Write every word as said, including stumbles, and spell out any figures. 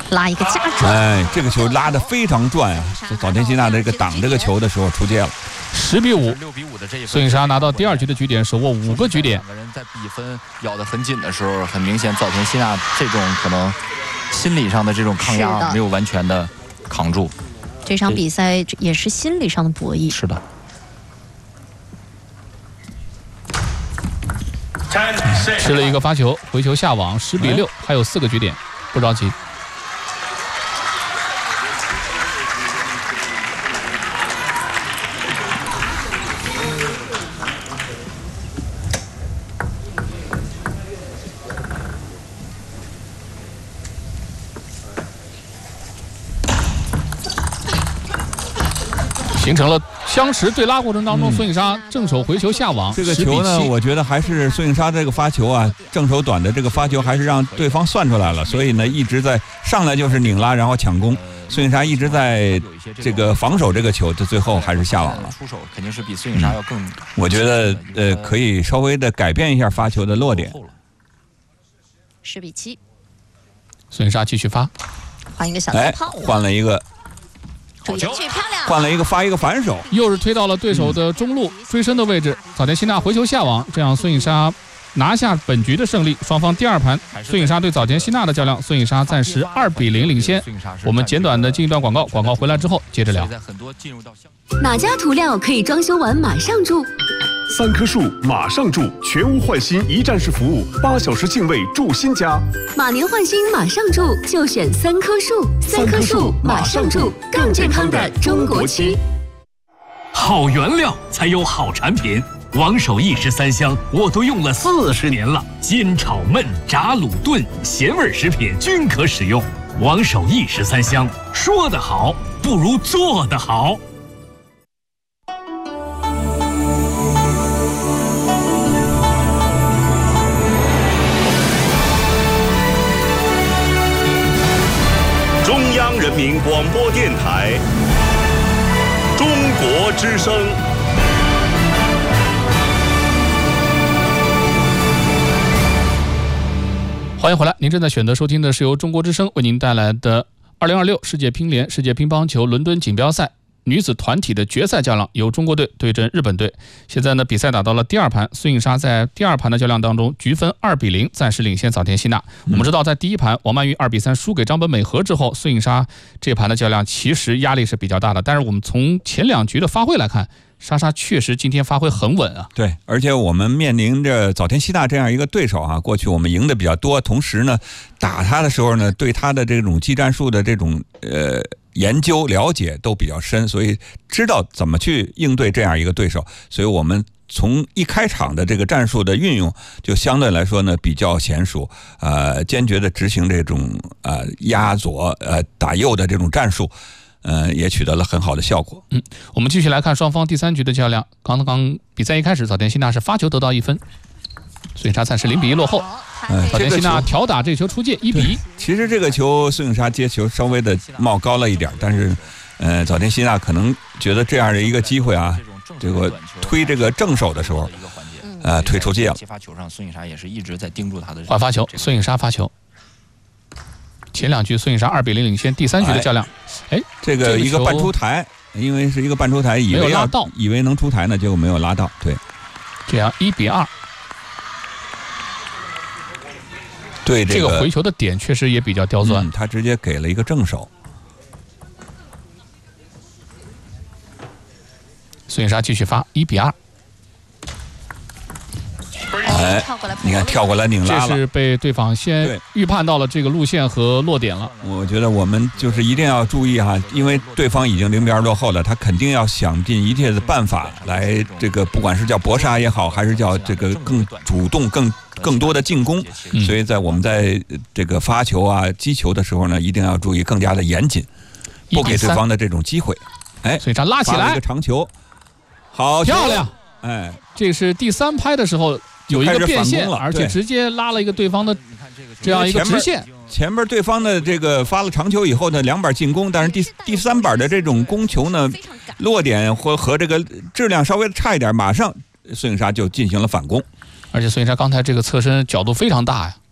拉一个加转。 哎，这个球拉得非常转啊！早田希娜的这个挡这个球的时候出界了。 十比五，孙颖莎拿到第二局的局点，手握五个局点。 两个人在比分咬得很紧的时候，很明显早田希娜这种可能心理上的这种抗压没有完全的扛住。 这场比赛也是心理上的博弈。 是的。 吃了一个发球，回球下网，十比六，还有四个局点，不着急。形成了相持对拉过程当中，孙颖莎正手回球下网。 这个球呢，我觉得还是孙颖莎这个发球啊，正手短的这个发球还是让对方算出来了，所以呢一直在上来就是拧拉，然后抢攻。孙颖莎一直在这个防守这个球，这最后还是下网了。 出手肯定是比孙颖莎要更。嗯、 我觉得呃可以稍微的改变一下发球的落点。 十比七， 孙颖莎继续发， 换一个小大炮， 换了一个。 好球，漂亮！ 换了一个发一个反手， 又是推到了对手的中路追身的位置。早田希娜回球下网，这样孙颖莎拿下本局的胜利。双方第二盘，孙颖莎对早田希娜的较量，孙颖莎暂时二比零领先。我们简短的进一段广告，广告回来之后接着聊。 哪家涂料可以装修完马上住？ 三棵树马上住，全屋换新一站式服务，八小时净位住新家。 马年换新马上住，就选三棵树。三棵树马上住，更健康的中国区。 好原料才有好产品。王守义十三香我都用了四十年了，煎炒焖炸卤炖咸味食品均可使用。王守义十三香，说得好不如做得好。 中央人民广播电台中国之声。 欢迎回来，您正在选择收听的是由中国之声为您带来的二零二六世界乒联世界乒乓球伦敦锦标赛女子团体的决赛较量，由中国队对阵日本队。现在呢，比赛打到了第二盘，孙颖莎在第二盘的较量当中，局分二比零，暂时领先早田希娜。我们知道，在第一盘王曼玉二比三输给张本美和之后，孙颖莎这盘的较量其实压力是比较大的。但是我们从前两局的发挥来看，莎莎确实今天发挥很稳啊。 对，而且我们面临着早田希娜这样一个对手啊，过去我们赢的比较多，同时呢，打他的时候呢，对他的这种技战术的这种呃。研究了解都比较深，所以知道怎么去应对这样一个对手，所以我们从一开场的这个战术的运用就相对来说呢比较娴熟，呃，坚决的执行这种呃压左呃打右的这种战术，呃，也取得了很好的效果。 嗯，我们继续来看双方第三局的较量。刚刚比赛一开始，早田希娜是发球得到一分，孙颖莎暂时零比一落后。 嗯， 早田希娜挑打这球出界一比一。 其实这个球孙颖莎接球稍微的冒高了一点，但是，呃，早田希娜可能觉得这样的一个机会啊，这个推这个正手的时候，呃，推出界了。 发球上，孙颖莎也是一直在盯住他的。 换发球，孙颖莎发球。前两局孙颖莎二比零领先，第三局的较量，哎， 这个一个半出台，因为是一个半出台，以为要到， 以为能出台呢，结果没有拉到，对， 这样一比二。 对、这个、 这个回球的点确实也比较刁钻、 嗯，他直接给了一个正手。 孙颖莎继续发一比二。 哎，你看跳过来拧拉了， 这是被对方先预判到了这个路线和落点了。 我觉得我们就是一定要注意哈，因为对方已经零比二落后了，他肯定要想尽一切的办法来这个，不管是叫搏杀也好，还是叫这个更主动、更更多的进攻。 嗯、 所以在我们在这个发球啊、击球的时候呢，一定要注意更加的严谨，不给对方的这种机会。哎， 所以他拉起来一个长球，好漂亮！ 哎， 这是第三拍的时候。有一个变线，而且直接拉了一个对方的这样一个直线。 前面对方的这个发了长球以后呢，两板进攻，但是第第三板的这种攻球呢，落点和和这个质量稍微差一点，马上孙颖莎就进行了反攻。 而且孙颖莎刚才这个侧身角度非常大呀。